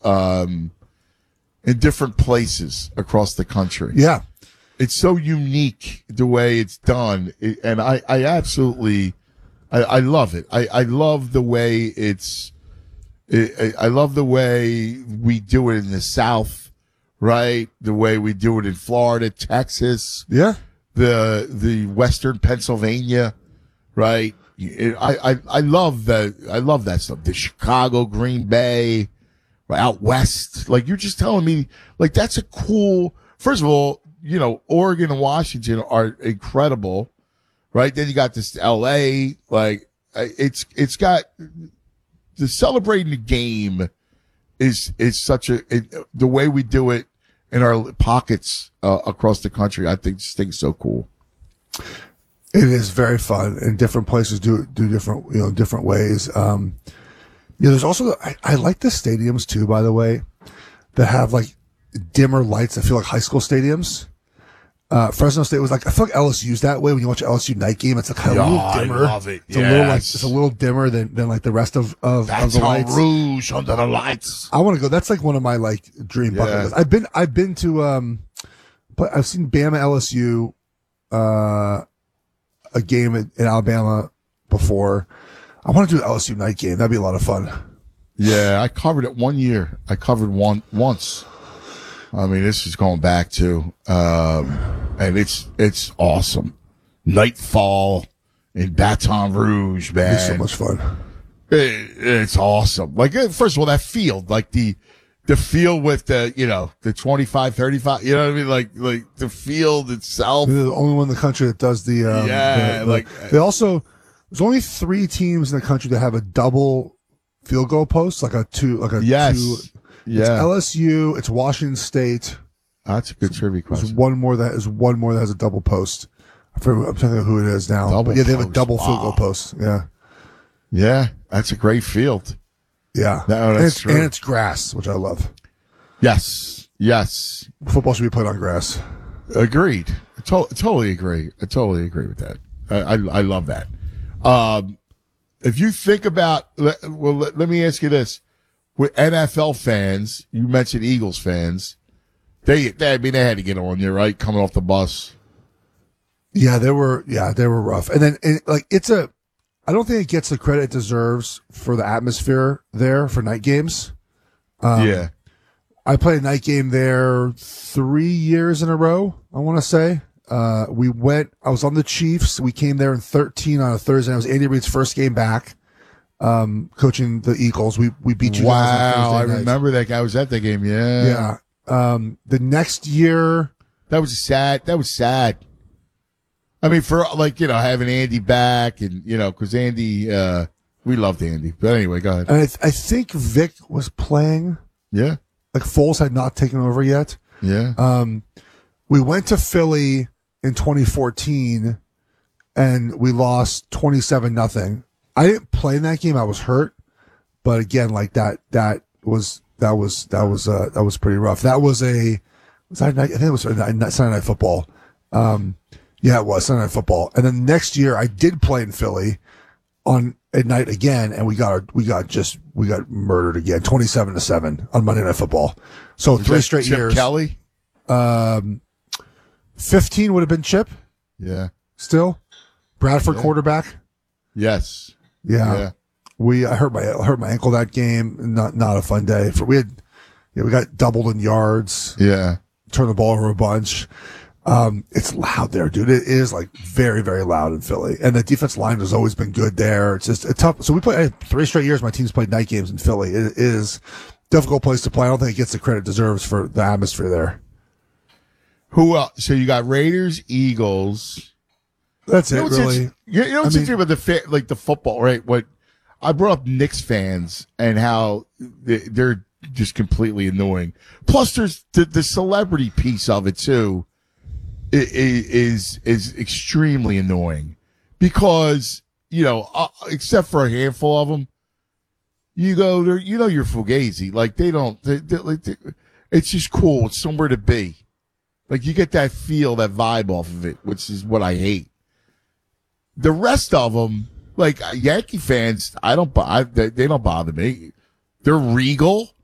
in different places across the country. Yeah. It's so unique the way it's done. And I absolutely, I love it. I love the way I love the way we do it in the South, right? The way we do it in Florida, Texas. Yeah. The Western Pennsylvania, right? I love that. I love that stuff. The Chicago, Green Bay, out west. Like, you're just telling me, like, that's a cool. First of all, Oregon and Washington are incredible, right? Then you got this L.A. Like, it's got the celebrating the game is such the way we do it in our pockets across the country. I think this thing's so cool. It is very fun, and different places do different, different ways. There's also, I like the stadiums too, by the way, that have like dimmer lights that feel like high school stadiums. Fresno State was like, I feel like LSU's that way when you watch an LSU night game. It's like a little dimmer. I love it. It's a little dimmer than like the rest of the lights. Rouge under the lights. I want to go. That's like one of my like dream bucket lists. I've been to but I've seen Bama LSU a game in Alabama before. I want to do an LSU night game. That'd be a lot of fun. Yeah, I covered it one year. I covered once. I mean, this is going back to, and it's awesome. Nightfall in Baton Rouge, man. It's so much fun. It's awesome. Like, first of all, that field, like the field with the 25, 35, you know what I mean? Like the field itself. They're the only one in the country that does the, they also, there's only 3 teams in the country that have a double field goal post, yes. Yeah. It's LSU. It's Washington State. That's a good trivia question. There's one more that has a double post. I'm trying to think of who it is now. They have a double field goal post. Yeah. Yeah. That's a great field. Yeah. No, that's true. And it's grass, which I love. Yes. Yes. Football should be played on grass. Agreed. Totally agree. I totally agree with that. I love that. If you think about, let me ask you this. With NFL fans, you mentioned Eagles fans. They had to get on you, right? Coming off the bus. Yeah, they were rough. And then I don't think it gets the credit it deserves for the atmosphere there for night games. Yeah. I played a night game there 3 years in a row, I want to say. I was on the Chiefs. We came there in 13 on a Thursday. It was Andy Reid's first game back. Coaching the Eagles. We beat you guys on Thursday night. I remember that guy was at the game. Yeah. Yeah. The next year. That was sad. I mean, for having Andy back and, cause Andy, we loved Andy, but anyway, go ahead. And I think Vic was playing. Yeah. Like Foles had not taken over yet. Yeah. We went to Philly in 2014 and we lost 27-0. I didn't play in that game. I was hurt, but again, like that was pretty rough. That was I think it was Sunday Night Football. Yeah, it was Sunday Night Football. And then next year I did play in Philly at night again, and we got murdered again, 27-7 on Monday Night Football. So was 3 straight Chip years. Kelly? 15 would have been Chip. Yeah. Still, Bradford quarterback. Yes. Yeah. I hurt my ankle that game. Not a fun day. We got doubled in yards. Yeah. Turned the ball over a bunch. It's loud there, dude. It is like very, very loud in Philly. And the defense line has always been good there. It's just tough. So we played 3 straight years. My team's played night games in Philly. It is a difficult place to play. I don't think it gets the credit it deserves for the atmosphere there. Who else? So you got Raiders, Eagles. That's it, really. What's interesting about the football, right? What I brought up Knicks fans and how they're just completely annoying. Plus, there's the celebrity piece of it too. Is extremely annoying because except for a handful of them, you go there. You're Fugazi. Like they don't. It's just cool. It's somewhere to be. Like you get that feel, that vibe off of it, which is what I hate. The rest of them, like Yankee fans, they don't bother me. They're regal.